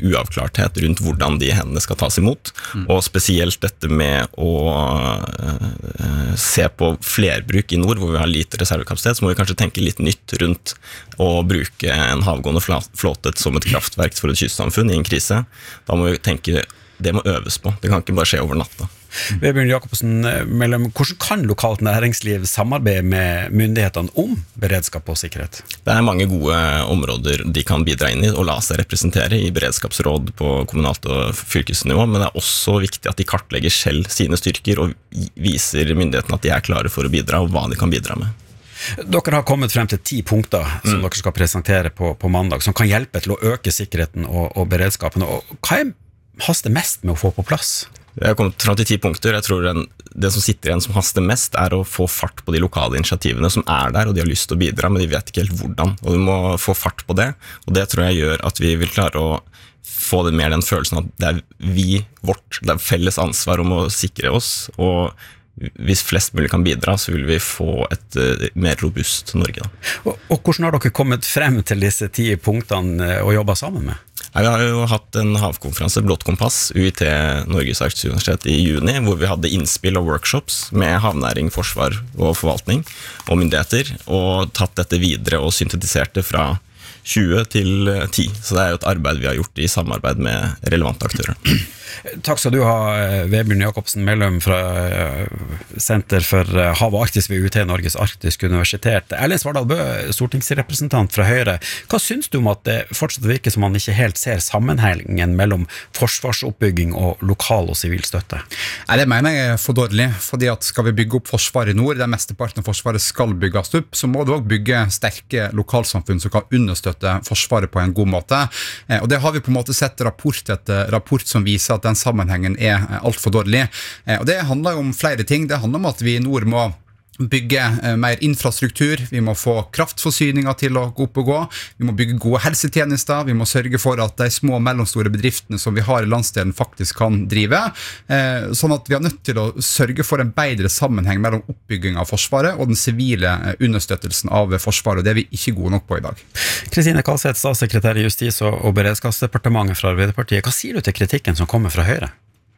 uavklarthet rundt hvordan de hendene skal tas imot, og spesielt dette med å se på flerbruk i nord, hvor vi har lite reservekapasitet, så må vi kanskje tenke litt nytt rundt å bruke en havgående flåte som et kraftverk for et kystsamfunn i en krise. Da må vi tenke, det må øves på, det kan ikke bare skje over natta. Vebjørn Jacobsen, hvordan kan lokalt næringsliv samarbeide med myndighetene om beredskap og sikkerhet? Det mange gode områder de kan bidra inn i og la seg representere i beredskapsråd på kommunalt og fylkesnivå, men det også viktig at de kartlegger selv sine styrker og viser myndighetene at de klare for å bidra og hva de kan bidra med. Dere har kommet frem til 10 punkter som dere skal presentere på mandag, som kan hjelpe til å øke sikkerheten og beredskapen. Og hva haster mest med å få på plass? Jeg har kommet frem til 10 punkter. Jeg tror det som sitter igjen som haster mest å få fart på de lokale initiativene som der, og de har lyst til å bidra, men de vet ikke helt hvordan. Og vi må få fart på det, og det tror jeg gjør at vi vil klare å få mer den følelsen at det det felles ansvar om å sikre oss, og hvis flest mulig kan bidra, så vil vi få et mer robust Norge. Og hvordan har dere kommet frem til disse 10 punktene og jobbet sammen med? Vi har jo hatt en havkonferanse, Blått Kompass, UiT Norges Arktiske Universitet i juni, hvor vi hadde innspill og workshops med havnæring, forsvar og forvaltning og myndigheter, og tatt dette videre og syntetisert det fra 20 til 10. Så det jo et arbeid vi har gjort i samarbeid med relevante aktører. Takk skal du ha, Vebjørn Jacobsen, medlem fra Senter for hav og Arktis ved UiT Norges Arktiske Universitet. Erlend Svardal Bø, stortingsrepresentant fra Høyre. Hva synes du om at det fortsatt virker som man ikke helt ser sammenhengen mellom forsvarsoppbygging og lokal og sivil støtte? Det mener jeg for dårlig, fordi at skal vi bygge opp forsvar i nord, der mesteparten av forsvaret skal bygges opp, så må du også bygge sterke lokalsamfunn som kan understøtte forsvaret på en god måte. Og det har vi på en måte sett rapport etter rapport som viser at den sammenhengen alt for dårlig. Og det handler jo om flere ting. Det handler om at vi i nord må bygge mer infrastruktur, vi må få kraftforsyninger til å gå opp og gå, vi må bygge gode helsetjenester, vi må sørge for at de små og mellomstore bedriftene som vi har i landsdelen faktisk kan drive, sånn at vi nødt til å sørge for en bedre sammenheng mellom oppbygging av Forsvaret og den sivile understøttelsen av Forsvaret, og det vi ikke gode nok på i dag. Kristine Kalseth, statssekretær i Justis- og beredskapsdepartementet fra Arbeiderpartiet. Hva sier du til kritikken som kommer fra Høyre?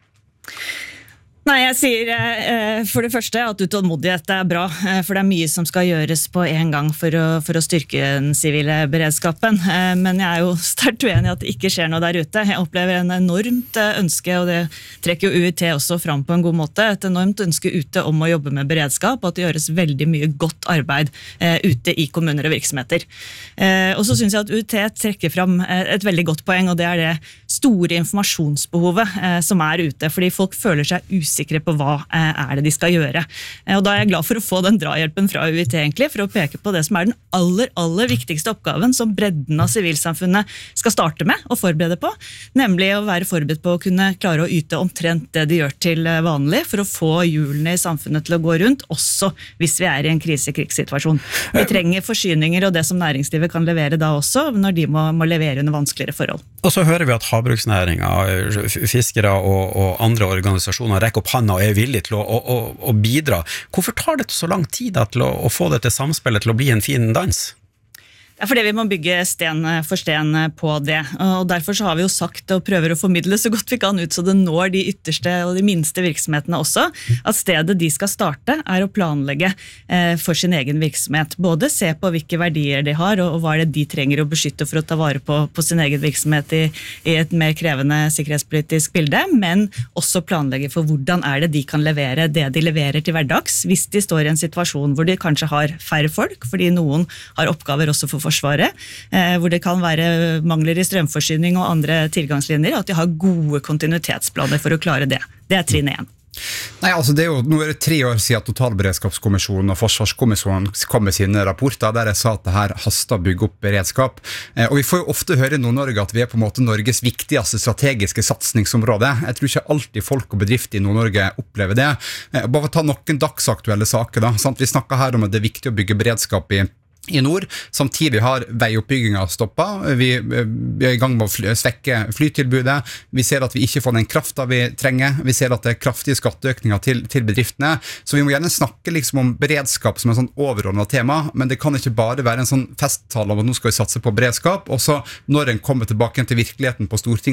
Nei, jeg sier for det første at utålmodighet bra, for det mye som skal gjøres på en gang for å styrke den sivile beredskapen. Men jeg jo sterkt uenig i at det ikke skjer noe der ute. Jeg opplever en enormt ønske, og det trekker jo UiT også fram på en god måte, et enormt ønske ute om å jobbe med beredskap, og at det gjøres veldig mye godt arbeid ute i kommuner og virksomheter. Og så synes jeg at UiT trekker fram et veldig godt poeng, og det det store informasjonsbehovet som ute, fordi folk føler seg usikre på hva det de skal gjøre. Og da jeg glad for å få den drahjelpen fra UiT egentlig, for å peke på det som den aller viktigste oppgaven som bredden av sivilsamfunnet skal starte med og forberede på, nemlig å være forberedt på å kunne klare å yte omtrent det de gjør til vanlig, for å få hjulene i samfunnet til å gå rundt, også hvis vi i en krigsituasjon. Vi trenger forsyninger og det som næringslivet kan levere da også, når de må levere under vanskeligere forhold. Og så hører vi at havbruksnæringen, fiskere og andre organisasjoner rekker opp handa og villige til å bidra. Hvorfor tar det så lang tid til å få dette samspillet til å bli en fin dans? Det fordi vi må bygge sten for sten på det, og derfor så har vi jo sagt og prøver å formidle så godt vi kan ut så det når de ytterste og de minste virksomhetene også, at stedet de skal starte å planlegge for sin egen virksomhet. Både se på hvilke verdier de har, og hva det de trenger å beskytte for å ta vare på sin egen virksomhet i et mer krevende sikkerhetspolitisk bilde, men også planlegge for hvordan det de kan levere det de leverer til hverdags, hvis de står i en situasjon hvor de kanskje har færre folk, fordi noen har oppgaver også for Forsvaret, hvor det kan være mangler i strømforsyning og andre tilgangslinjer, at de har gode kontinuitetsplaner for å klare det. Det trinn 1. Nei, altså det nå det 3 år siden Totalberedskapskommisjonen og Forsvarskommisjonen kom med sine rapporter, der jeg sa at det her haster å bygge opp beredskap. Og vi får jo ofte høre i Nord-Norge at vi på en måte Norges viktigste strategiske satsningsområde. Jeg tror ikke alltid folk og bedrifter i Nord-Norge opplever det. Bare for å ta noen dagsaktuelle saker da, sant? Vi snakker her om at det viktig å bygge beredskap i nord, samtidig har veioppbyggingen stoppet. Vi i gang med å svekke flytilbudet. Vi ser at vi ikke får den kraften vi trenger. Vi ser at det kraftige skatteøkninger til bedriftene. Så vi må gjerne snakke liksom om beredskap som en sånn overordnet tema, men det kan ikke bare være en sånn festtale om at nå skal vi satse på beredskap, og så når en kommer tilbake til virkeligheten på Stortinget,